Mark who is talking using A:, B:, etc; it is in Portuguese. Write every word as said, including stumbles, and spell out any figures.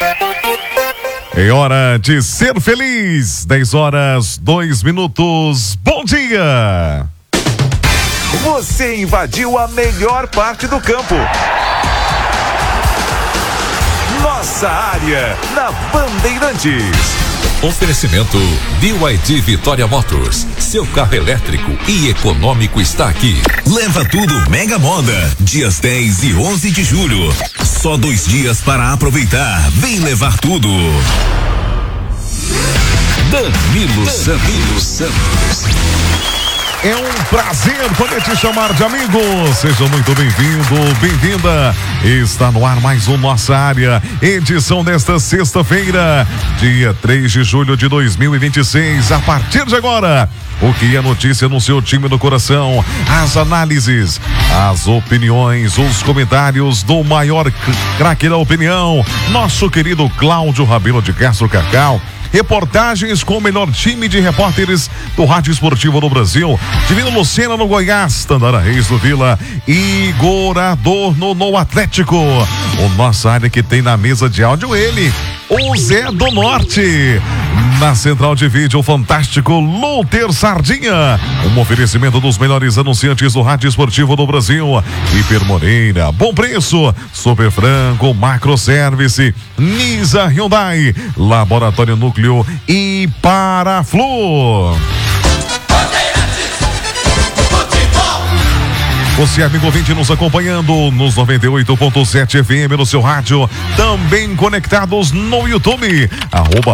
A: É hora de ser feliz. dez horas, dois minutos. Bom dia!
B: Você invadiu a melhor parte do campo. Nossa área, na Bandeirantes.
C: Oferecimento B Y D Vitória Motors. Seu carro elétrico e econômico está aqui.
D: Leva tudo Mega Moda. Dias dez e onze de julho. Só dois dias para aproveitar. Vem levar tudo.
C: Danilo Santos.
A: É um prazer poder te chamar de amigo. Seja muito bem-vindo, bem-vinda. Está no ar mais um Nossa Área, edição desta sexta-feira, dia três de julho de dois mil e vinte e seis. A partir de agora, o que é notícia no seu time do coração, as análises, as opiniões, os comentários do maior craque da opinião, nosso querido Cláudio Rabelo de Castro Cacau. Reportagens com o melhor time de repórteres do Rádio Esportivo do Brasil. Divino Lucena no Goiás, Tandara Reis do Vila, Igor Adorno no Atlético. O Nossa Área que tem na mesa de áudio ele, o Zé do Norte. Na central de vídeo, o fantástico Louter Sardinha. Um oferecimento dos melhores anunciantes do Rádio Esportivo do Brasil. Hiper Moreira, Bom Preço, Super Franco, Macro Service, Nisa Hyundai, Laboratório Núcleo e Paraflu. Você, amigo ouvinte, nos acompanhando nos noventa e oito ponto sete F M no seu rádio, também conectados no YouTube, arroba